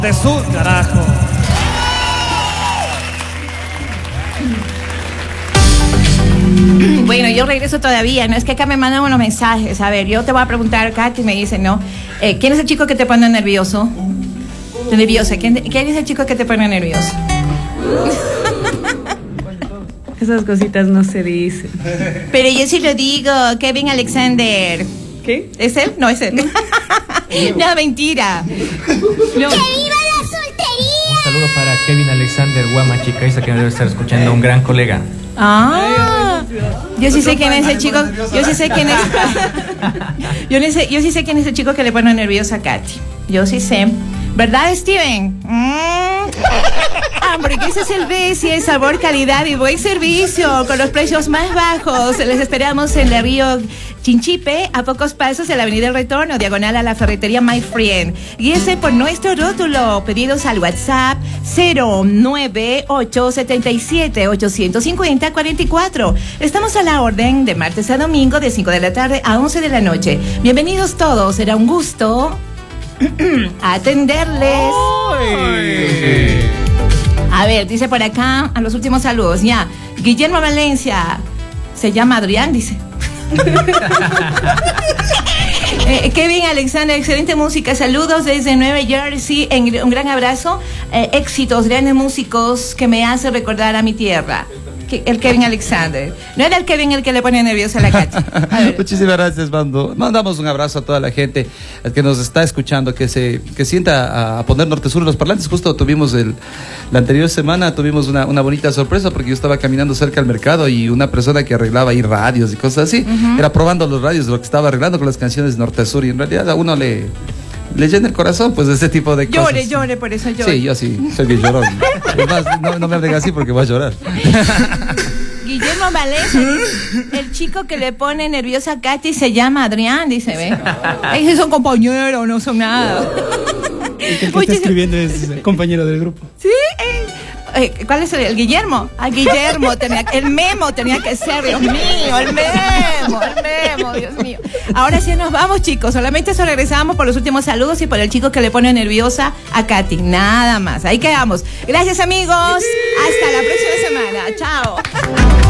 de su carajo. Bueno, yo regreso todavía, no es que acá me mandan unos mensajes. A ver, yo te voy a preguntar, Katy, me dice, ¿no? ¿Quién es el chico que te pone nervioso? Nerviosa. ¿Quién es el chico que te pone nervioso? Esas cositas no se dicen. Pero yo sí lo digo, Kevin Alexander. ¿Qué? ¿Es él? No es él. No, mentira. No. ¡Que viva la soltería! Un saludo para Kevin Alexander Guamachicaiza, que me debe estar escuchando, un gran colega. Ah, yo sí sé quién es el chico. Yo sí sé quién es. Yo sí sé quién es el chico que le pone nerviosa a Katy. Yo sí sé. ¿Verdad, Steven? Porque ese es el Bessie, el sabor, calidad y buen servicio con los precios más bajos. Les esperamos en el río Chinchipe, a pocos pasos de la avenida El Retorno, diagonal a la ferretería My Friend. Guíese por nuestro rótulo. Pedidos al WhatsApp 098-77-850-44. Estamos a la orden de martes a domingo de 5 de la tarde a 11 de la noche. Bienvenidos todos, será un gusto atenderles. A ver, dice por acá, a los últimos saludos, ya. Guillermo Valencia, se llama Adrián, dice. Kevin Alexander, excelente música, saludos desde Nueva Jersey, un gran abrazo, éxitos, grandes músicos que me hacen recordar a mi tierra. El Kevin Alexander. No era el Kevin el que le pone nerviosa a la Katy. Muchísimas gracias, Mando. Mandamos un abrazo a toda la gente que nos está escuchando, que sienta a poner Norte Sur en los parlantes. Justo tuvimos la anterior semana tuvimos una bonita sorpresa, porque yo estaba caminando cerca del mercado y una persona que arreglaba ahí radios y cosas así, era probando los radios de lo que estaba arreglando con las canciones de Norte Sur, y en realidad a uno le llena el corazón, pues, ese tipo de cosas. Llore, por eso llore. Sí, yo sí, soy bien llorón. Además, no me hablen así porque voy a llorar. Guillermo Valencia, el chico que le pone nerviosa a Katy se llama Adrián, dice, ¿ve? Esos son compañeros, no son nada. El que está escribiendo es compañero del grupo. ¿Sí? ¿Cuál es el Guillermo? Guillermo, el Memo tenía que ser, Dios mío, el Memo, Dios mío. Ahora sí nos vamos, chicos, solamente eso, regresamos por los últimos saludos y por el chico que le pone nerviosa a Katy, nada más, ahí quedamos. Gracias, amigos, hasta la próxima semana, chao.